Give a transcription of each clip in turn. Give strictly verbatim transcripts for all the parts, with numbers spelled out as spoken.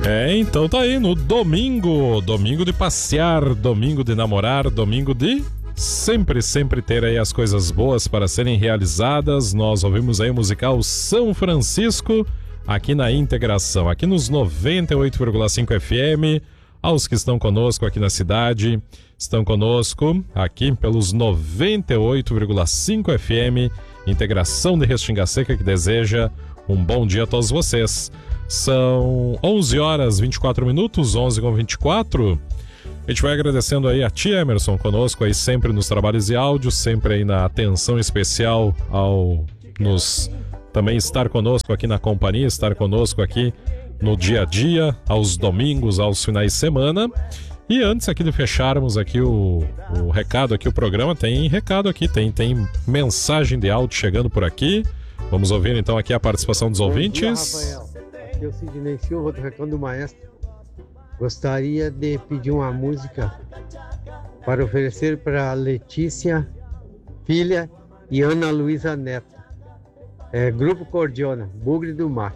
É, então tá aí no domingo, domingo de passear, domingo de namorar, domingo de sempre, sempre ter aí as coisas boas para serem realizadas. Nós ouvimos aí o musical São Francisco aqui na Integração, aqui nos noventa e oito vírgula cinco F M. Aos que estão conosco aqui na cidade, estão conosco aqui pelos noventa e oito vírgula cinco F M, Integração de Restinga Seca, que deseja um bom dia a todos vocês. São onze horas e vinte e quatro minutos, onze com vinte e quatro. A gente vai agradecendo aí a tia Emerson conosco aí sempre nos trabalhos de áudio, sempre aí na atenção especial ao nos também estar conosco aqui na companhia, estar conosco aqui no dia a dia, aos domingos, aos finais de semana. E antes aqui de fecharmos aqui o, o recado aqui, o programa, tem recado aqui, tem, tem mensagem de áudio chegando por aqui. Vamos ouvir então aqui a participação dos ouvintes. Bom dia, Rafael. Aqui é o Sidney Silva do Recanto do Maestro. Gostaria de pedir uma música para oferecer para Letícia, filha, e Ana Luísa Neto. É, Grupo Cordiona, Bugre do Mato.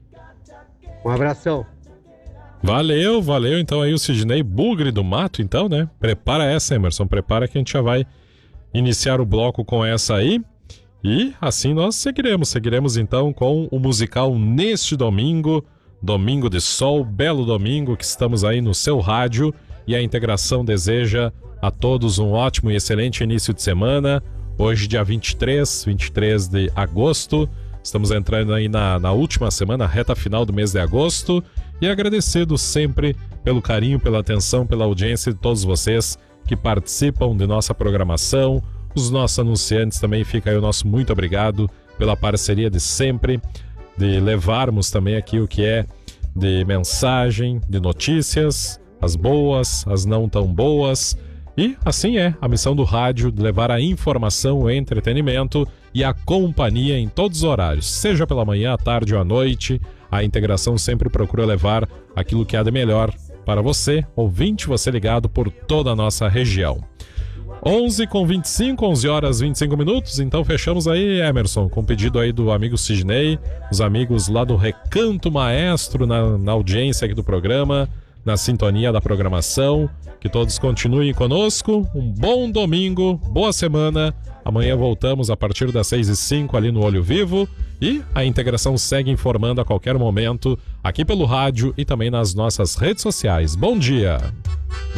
Um abração. Valeu, valeu. Então aí o Sidney, Bugre do Mato, então, né? Prepara essa, Emerson, prepara que a gente já vai iniciar o bloco com essa aí. E assim nós seguiremos, seguiremos então com o musical neste domingo, domingo de sol, belo domingo que estamos aí no seu rádio, e a Integração deseja a todos um ótimo e excelente início de semana. Hoje dia vinte e três, vinte e três de agosto, estamos entrando aí na, na última semana, reta final do mês de agosto, e agradecido sempre pelo carinho, pela atenção, pela audiência de todos vocês que participam de nossa programação. Os nossos anunciantes também, fica aí o nosso muito obrigado pela parceria de sempre, de levarmos também aqui o que é de mensagem, de notícias, as boas, as não tão boas. E assim é a missão do rádio, de levar a informação, o entretenimento e a companhia em todos os horários, seja pela manhã, à tarde ou à noite. A Integração sempre procura levar aquilo que há de melhor para você, ouvinte, você ligado por toda a nossa região. onze com vinte e cinco, onze horas e vinte e cinco minutos, então fechamos aí, Emerson, com o pedido aí do amigo Sidney, os amigos lá do Recanto Maestro na, na audiência aqui do programa, na sintonia da programação. Que todos continuem conosco, um bom domingo, boa semana. Amanhã voltamos a partir das seis e cinco ali no Olho Vivo, e a Integração segue informando a qualquer momento aqui pelo rádio e também nas nossas redes sociais. Bom dia!